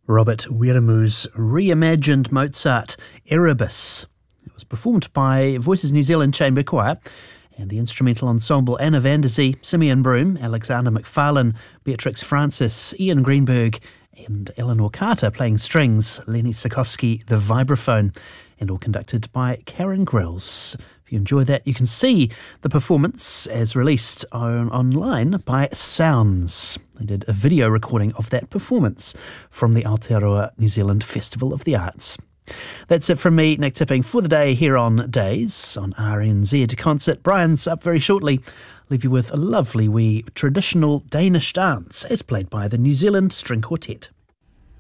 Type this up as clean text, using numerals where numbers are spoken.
Robert Wiramu's reimagined Mozart, Erebus. It was performed by Voices New Zealand Chamber Choir and the instrumental ensemble Anna van der Zee, Simeon Broom, Alexander McFarlane, Beatrix Francis, Ian Greenberg and Eleanor Carter playing strings, Lenny Sikowski the vibraphone, and all conducted by Karen Grills. If you enjoy that, you can see the performance as released online by Sounds. They did a video recording of that performance from the Aotearoa New Zealand Festival of the Arts. That's it from me, Nick Tipping, for the day here on Days on RNZ Concert. Brian's up very shortly. Leave you with a lovely wee traditional Danish dance as played by the New Zealand String Quartet.